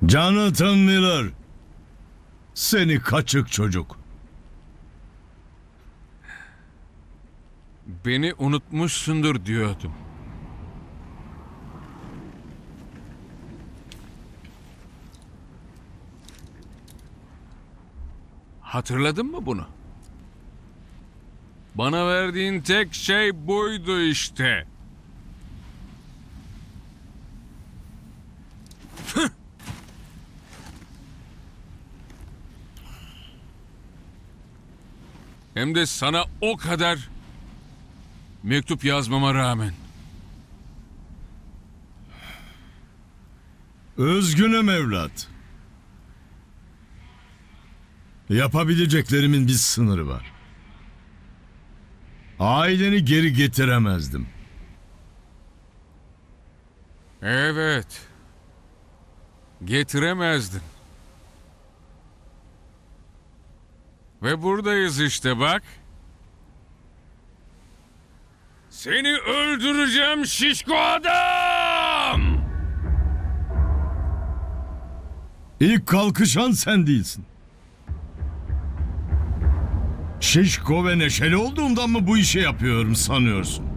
Jonathan Miller. Seni kaçık çocuk. Beni unutmuşsundur diyordum. Hatırladın mı bunu? Bana verdiğin tek şey buydu işte. Hem de sana o kadar mektup yazmama rağmen. Üzgünüm evlat. Yapabileceklerimin bir sınırı var. Aileni geri getiremezdim. Evet. Getiremezdin. Ve buradayız işte bak. Seni öldüreceğim şişko adam! İlk kalkışan sen değilsin. Şişko ve neşeli olduğumdan mı bu işi yapıyorum sanıyorsun?